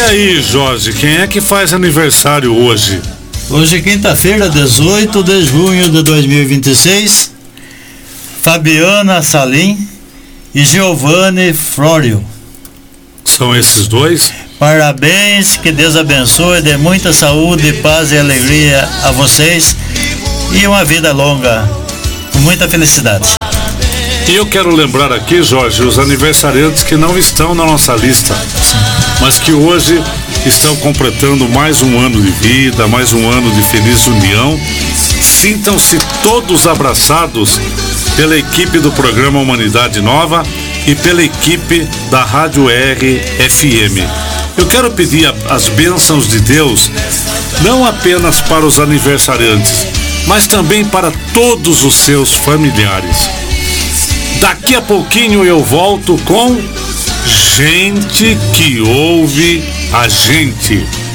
aí, Jorge, quem é que faz aniversário hoje? Hoje, quinta-feira, 18 de junho de 2026, Fabiana Salim e Giovanni Florio. São esses dois? Parabéns, que Deus abençoe, dê muita saúde, paz e alegria a vocês e uma vida longa, com muita felicidade. E eu quero lembrar aqui, Jorge, os aniversariantes que não estão na nossa lista, mas que hoje estão completando mais um ano de vida, mais um ano de feliz união. Sintam-se todos abraçados pela equipe do programa Humanidade Nova e pela equipe da Rádio RFM. Eu quero pedir as bênçãos de Deus, não apenas para os aniversariantes, mas também para todos os seus familiares. Daqui a pouquinho eu volto com Gente que Ouve a Gente.